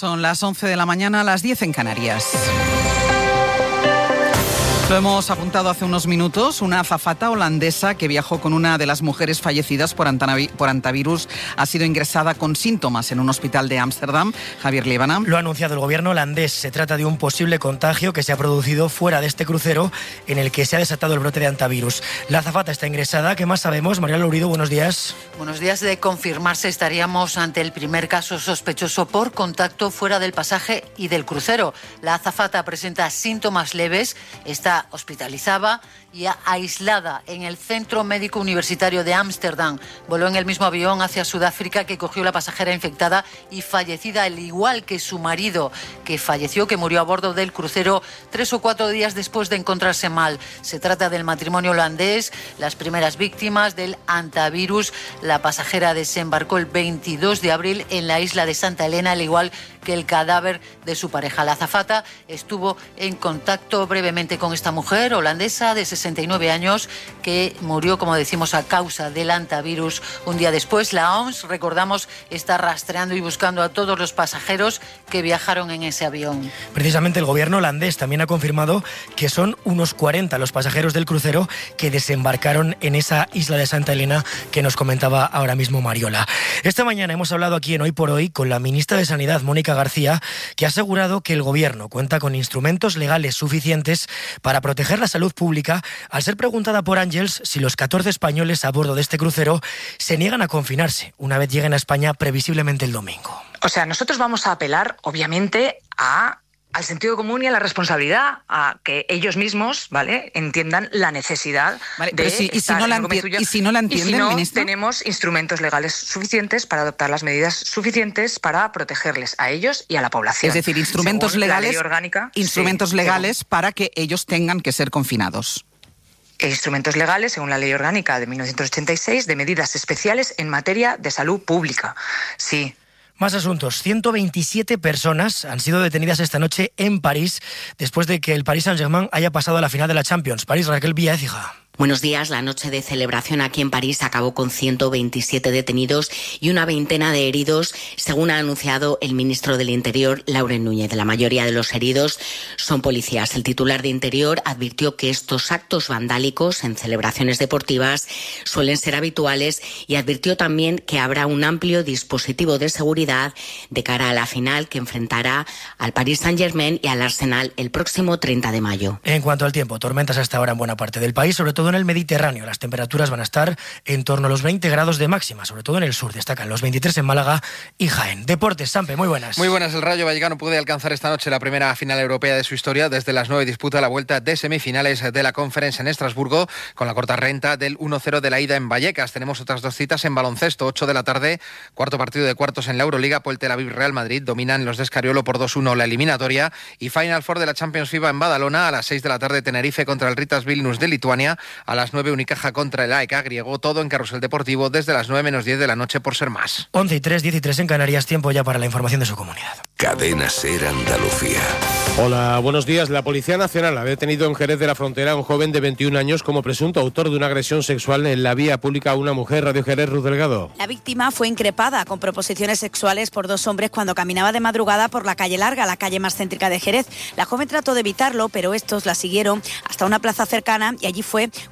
Son las 11 de la mañana, las 10 en Canarias. Lo hemos apuntado hace unos minutos. Una azafata holandesa que viajó con una de las mujeres fallecidas por antivirus ha sido ingresada con síntomas en un hospital de Ámsterdam. Javier Líbana. Lo ha anunciado el gobierno holandés. Se trata de un posible contagio que se ha producido fuera de este crucero en el que se ha desatado el brote de antivirus. La azafata está ingresada. ¿Qué más sabemos? María Lourido, buenos días. Buenos días. De confirmarse, estaríamos ante el primer caso sospechoso por contacto fuera del pasaje y del crucero. La azafata presenta síntomas leves, está hospitalizada y aislada en el Centro Médico Universitario de Ámsterdam. Voló en el mismo avión hacia Sudáfrica que cogió la pasajera infectada y fallecida, al igual que su marido, que falleció, que murió a bordo del crucero 3 o 4 días después de encontrarse mal. Se trata del matrimonio holandés, las primeras víctimas del antivirus. La pasajera desembarcó el 22 de abril en la isla de Santa Elena, al igual que el cadáver de su pareja. La azafata estuvo en contacto brevemente con esta mujer holandesa de 69 años que murió, como decimos, a causa del antivirus. Un día después, la OMS, recordamos, está rastreando y buscando a todos los pasajeros que viajaron en ese avión. Precisamente el gobierno holandés también ha confirmado que son unos 40 los pasajeros del crucero que desembarcaron en esa isla de Santa Elena que nos comentaba ahora mismo Mariola. Esta mañana hemos hablado aquí en Hoy por Hoy con la ministra de Sanidad, Mónica García, que ha asegurado que el gobierno cuenta con instrumentos legales suficientes para proteger la salud pública, al ser preguntada por Ángels si los 14 españoles a bordo de este crucero se niegan a confinarse una vez lleguen a España previsiblemente el domingo. O sea, nosotros vamos a apelar, obviamente, al sentido común y a la responsabilidad, a que ellos mismos, ¿vale?, entiendan la necesidad de estar en el suyo. ¿Y si no la entienden, y si no, ministra? tenemos instrumentos legales suficientes para adoptar las medidas suficientes para protegerles a ellos y a la población. Es decir, instrumentos legales, orgánica, para que ellos tengan que ser confinados. Instrumentos legales, según la Ley Orgánica de 1986, de medidas especiales en materia de salud pública. Sí. Más asuntos. 127 personas han sido detenidas esta noche en París después de que el Paris Saint-Germain haya pasado a la final de la Champions. París, Raquel Villaécija. Buenos días. La noche de celebración aquí en París acabó con 127 detenidos y una veintena de heridos, según ha anunciado el ministro del Interior, Laurent Núñez. La mayoría de los heridos son policías. El titular de Interior advirtió que estos actos vandálicos en celebraciones deportivas suelen ser habituales y advirtió también que habrá un amplio dispositivo de seguridad de cara a la final que enfrentará al Paris Saint-Germain y al Arsenal el próximo 30 de mayo. En cuanto al tiempo, tormentas hasta ahora en buena parte del país, sobre todo en el Mediterráneo. Las temperaturas van a estar en torno a los 20 grados de máxima, sobre todo en el sur. Destacan los 23 en Málaga y Jaén. Deportes, Sampe, muy buenas. Muy buenas. El Rayo Vallecano puede alcanzar esta noche la primera final europea de su historia. Desde las 9 disputa la vuelta de semifinales de la Conference en Estrasburgo, con la corta renta del 1-0 de la ida en Vallecas. Tenemos otras dos citas en baloncesto, 8 de la tarde, cuarto partido de cuartos en la Euroliga. Pues el Tel Aviv Real Madrid dominan los de Escariolo por 2-1 la eliminatoria. Y Final Four de la Champions FIBA en Badalona, a las 6 de la tarde Tenerife contra el Ritas Vilnius de Lituania. A las 9 Unicaja contra el AEK griego, todo en Carrusel Deportivo desde las 9 menos 10 de la noche por ser más. 11:03, 10:03 en Canarias, tiempo ya para la información de su comunidad. Cadena SER Andalucía. Hola, buenos días. La Policía Nacional ha detenido en Jerez de la Frontera a un joven de 21 años como presunto autor de una agresión sexual en la vía pública a una mujer. Radio Jerez, Ruth Delgado. La víctima fue increpada con proposiciones sexuales por dos hombres cuando caminaba de madrugada por la calle Larga, la calle más céntrica de Jerez. La joven trató de evitarlo, pero estos la siguieron hasta una plaza cercana y allí fue